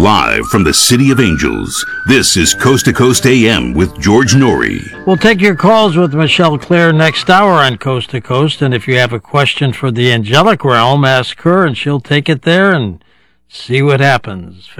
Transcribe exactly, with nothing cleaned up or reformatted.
Live from the City of Angels, this is Coast to Coast A M with George Norrie. We'll take your calls with Michelle Claire next hour on Coast to Coast, and if you have a question for the angelic realm, ask her and she'll take it there and see what happens.